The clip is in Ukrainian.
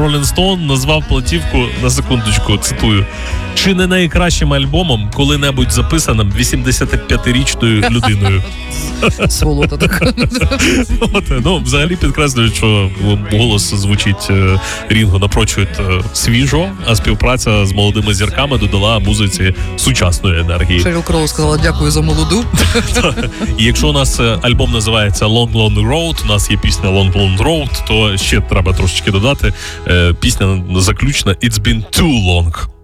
Rolling Stone назвав платівку, на секундочку, цитую, чи не найкращим альбомом, коли-небудь записаним 85-річною людиною. Сволота така. Взагалі підкреслюють, що голос звучить Рінго напрочуд свіжо, а співпраця з молодими зірками додала музиці сучасної енергії. Шеріл Кроу сказала дякую за молоду. І якщо у нас альбом називається Long Long Road, у нас є пісня Long Long Road, то ще треба трошечки додати. Пісня заключна It's Been Too Long.